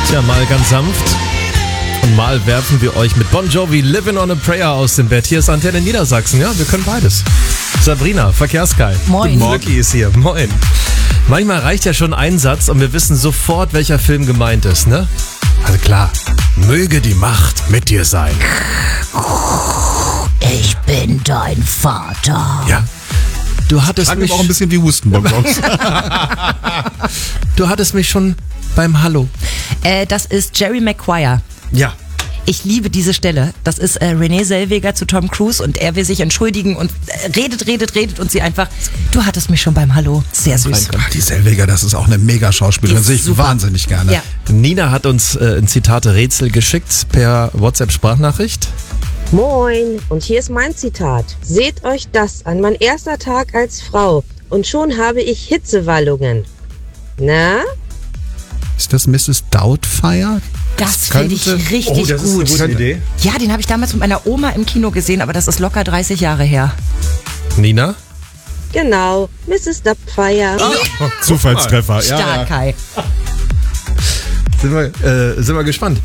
Tja, mal ganz sanft und mal werfen wir euch mit Bon Jovi Living on a Prayer aus dem Bett. Hier ist Antenne Niedersachsen, ja, wir können beides. Sabrina, Verkehrskai. Moin. Lucky ist hier, moin. Manchmal reicht ja schon ein Satz und wir wissen sofort, welcher Film gemeint ist, ne? Also klar, möge die Macht mit dir sein. Ich bin dein Vater. Ja. Du hattest Klang mich aber auch ein bisschen wie Hustenbonbons. Du hattest mich schon beim Hallo. Das ist Jerry Maguire. Ja. Ich liebe diese Stelle. Das ist Renée Zellweger zu Tom Cruise und er will sich entschuldigen und redet und sie einfach, du hattest mich schon beim Hallo. Sehr süß. Ach, die Zellweger, das ist auch eine Mega-Schauspielerin. Die Sehe ist ich super. wahnsinnig gerne. Ja. Nina hat uns ein Zitate-Rätsel geschickt per WhatsApp-Sprachnachricht. Moin, und hier ist mein Zitat. Seht euch das an, mein erster Tag als Frau und schon habe ich Hitzewallungen. Na? Ist das Mrs. Doubtfire? Das finde ich richtig gut. Idee. Ja, den habe ich damals mit meiner Oma im Kino gesehen, aber das ist locker 30 Jahre her. Nina? Genau, Mrs. Doubtfire. Zufallstreffer. Stark, Kai. Sind wir gespannt.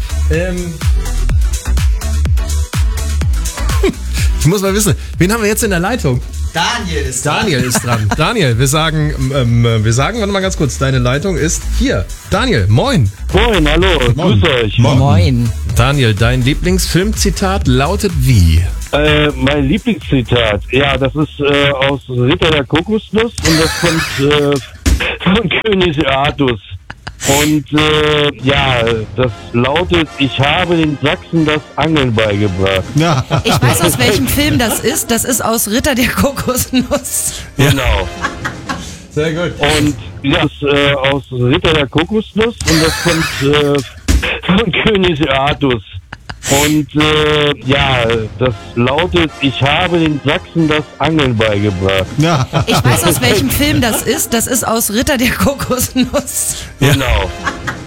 Ich muss mal wissen, wen haben wir jetzt in der Leitung? Daniel ist dran. Daniel, wir sagen, warte mal ganz kurz, deine Leitung ist hier. Daniel, moin. Moin, hallo, grüß euch. Moin. Daniel, dein Lieblingsfilmzitat lautet wie? Mein Lieblingszitat, ja, das ist aus Ritter der Kokosnuss und das kommt von König Artus. Und ja, das lautet, ich habe den Sachsen das Angeln beigebracht. Ja. Ich weiß, aus welchem Film das ist. Das ist aus Ritter der Kokosnuss. Genau. Sehr gut. Und ja, das ist aus Ritter der Kokosnuss und das kommt von König Artus. Und ja, das lautet, ich habe den Sachsen das Angeln beigebracht. Ja. Ich weiß, aus welchem Film das ist. Das ist aus Ritter der Kokosnuss. Genau.